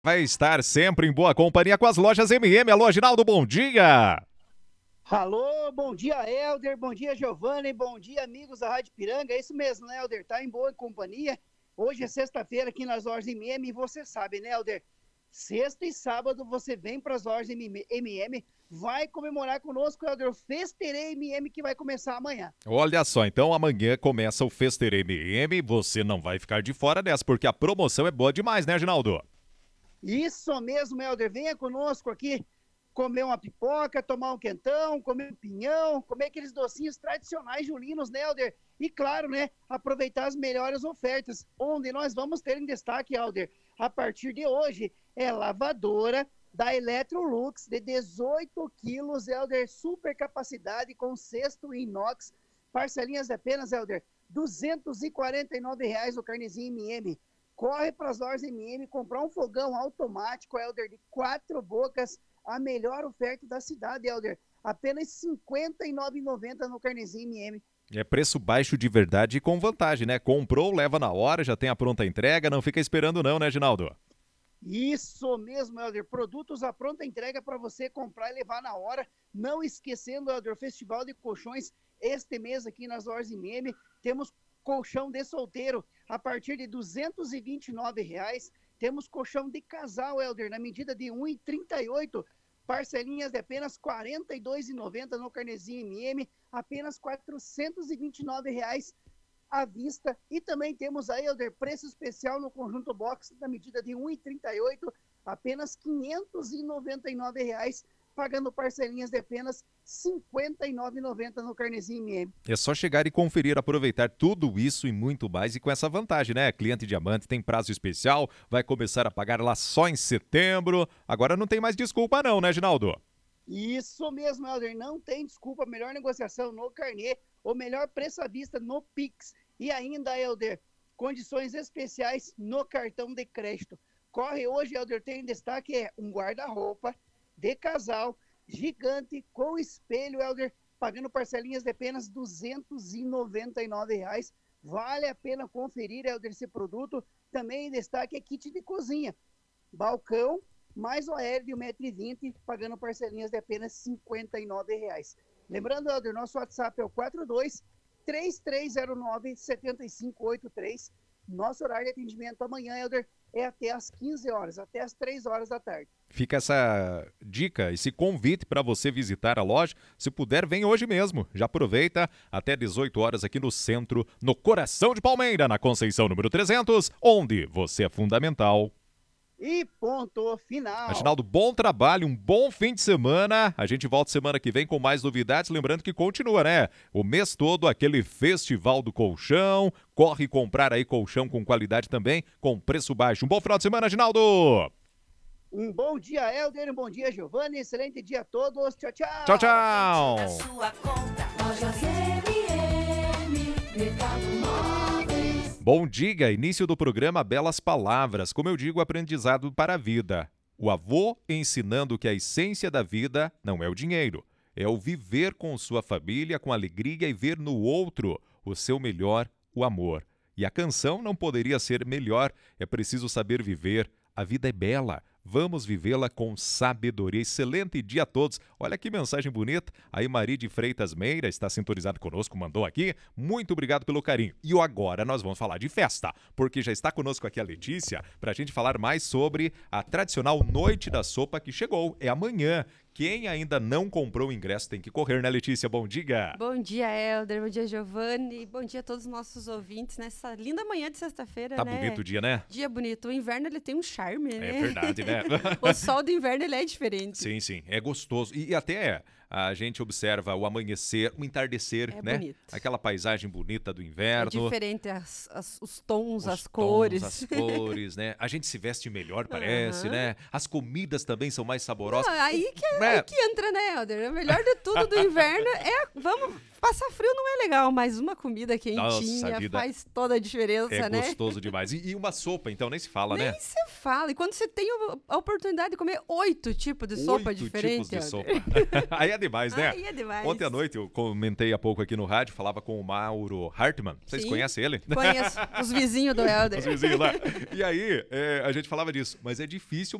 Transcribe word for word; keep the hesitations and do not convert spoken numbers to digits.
Vai estar sempre em boa companhia com as lojas M M. Alô, Aginaldo, bom dia! Alô, bom dia, Helder, bom dia, Giovanni, bom dia, amigos da Rádio Piranga. É isso mesmo, né, Helder? Tá em boa companhia. Hoje é sexta-feira aqui nas lojas M M e você sabe, né, Helder? Sexta e sábado você vem para as lojas M M, vai comemorar conosco, Helder, o Festerê M M que vai começar amanhã. Olha só, então amanhã começa o Fester M M. Você não vai ficar de fora dessa, porque a promoção é boa demais, né, Aginaldo? Isso mesmo, Helder, venha conosco aqui comer uma pipoca, tomar um quentão, comer um pinhão, comer aqueles docinhos tradicionais julinos, né, Helder? E claro, né, aproveitar as melhores ofertas, onde nós vamos ter em destaque, Helder, a partir de hoje, é lavadora da Electrolux de dezoito quilos, Helder, super capacidade com cesto inox, parcelinhas de apenas, Helder, duzentos e quarenta e nove reais o carnezinho M M. Corre para as lojas M M comprar um fogão automático, Helder, de quatro bocas, a melhor oferta da cidade, Helder. Apenas cinquenta e nove reais e noventa centavos no carnezinho M M. É preço baixo de verdade e com vantagem, né? Comprou, leva na hora, já tem a pronta entrega, não fica esperando não, né, Aginaldo? Isso mesmo, Helder. Produtos à pronta entrega para você comprar e levar na hora. Não esquecendo, Helder, o Festival de Colchões este mês aqui nas lojas M M. Temos colchão de solteiro a partir de duzentos e vinte e nove reais. Temos colchão de casal, Helder, na medida de um e trinta e oito. Parcelinhas de apenas quarenta e dois reais e noventa centavos no carnezinho M M. Apenas quatrocentos e vinte e nove reais à vista. E também temos aí, Helder, preço especial no conjunto box na medida de um e trinta e oito. Apenas quinhentos e noventa e nove reais, pagando parcelinhas de apenas cinquenta e nove reais e noventa centavos no carnezinho M M. É só chegar e conferir, aproveitar tudo isso e muito mais, e com essa vantagem, né? Cliente Diamante tem prazo especial, vai começar a pagar lá só em setembro. Agora não tem mais desculpa não, né, Aginaldo? Isso mesmo, Helder, não tem desculpa, melhor negociação no carnê, o melhor preço à vista no Pix. E ainda, Helder, condições especiais no cartão de crédito. Corre hoje, Helder, tem em destaque é um guarda-roupa de casal gigante com espelho, Helder, pagando parcelinhas de apenas duzentos e noventa e nove reais. Vale a pena conferir, Helder, esse produto. Também em destaque é kit de cozinha, balcão, mais o aéreo de um metro e vinte, pagando parcelinhas de apenas cinquenta e nove reais. Lembrando, Helder, nosso WhatsApp é o quatro dois, três três zero nove, sete cinco oito três. Nosso horário de atendimento amanhã, Helder, é até às quinze horas, até às três horas da tarde. Fica essa dica, esse convite para você visitar a loja. Se puder, vem hoje mesmo. Já aproveita, até dezoito horas aqui no centro, no coração de Palmeira, na Conceição número trezentos, onde você é fundamental. E ponto final. Aginaldo, bom trabalho, um bom fim de semana. A gente volta semana que vem com mais novidades. Lembrando que continua, né? O mês todo, aquele Festival do Colchão. Corre comprar aí colchão com qualidade também, com preço baixo. Um bom final de semana, Aginaldo! Um bom dia, Helder. Um bom dia, Giovanni. Excelente dia a todos. Tchau, tchau. Tchau, tchau. Na sua conta, Lojas M M, Mercado Móveis. Bom dia, início do programa Belas Palavras. Como eu digo, aprendizado para a vida. O avô ensinando que a essência da vida não é o dinheiro. É o viver com sua família, com alegria e ver no outro o seu melhor, o amor. E a canção não poderia ser melhor. É preciso saber viver. A vida é bela. Vamos vivê-la com sabedoria. Excelente dia a todos. Olha que mensagem bonita. Aí Maria de Freitas Meira está sintonizado conosco, mandou aqui. Muito obrigado pelo carinho. E agora nós vamos falar de festa, porque já está conosco aqui a Letícia para a gente falar mais sobre a tradicional Noite da Sopa que chegou. É amanhã. Quem ainda não comprou o ingresso tem que correr, né, Letícia? Bom dia. Bom dia, Helder. Bom dia, Giovanni. Bom dia a todos os nossos ouvintes nessa linda manhã de sexta-feira, Tá né? bonito o dia, né? Dia bonito. O inverno, ele tem um charme, né? É verdade, né? O sol do inverno, ele é diferente. Sim, sim. É gostoso. E até a gente observa o amanhecer, o entardecer, É né? bonito. Aquela paisagem bonita do É inverno. diferente as, as- os tons, Os as tons, cores. as cores, né? A gente se veste melhor, parece, Aham. né? As comidas também são mais saborosas. Não, aí, que, Né? aí que entra, né, Helder? O melhor de tudo do inverno é vamos Passar frio não é legal, mas uma comida quentinha Nossa, a vida faz toda a diferença, é né? gostoso demais. E, e uma sopa, então, nem se fala, Nem né? se fala. E quando você tem a oportunidade de comer oito tipos de sopa Oito diferentes. tipos de Helder. sopa. Aí é demais, né? Aí é demais. Ontem à noite eu comentei há pouco aqui no rádio, falava com o Mauro Hartmann. Vocês Sim. conhecem ele? Conheço os vizinhos do Helder. Os vizinhos lá. E aí, é, a gente falava disso. Mas é difícil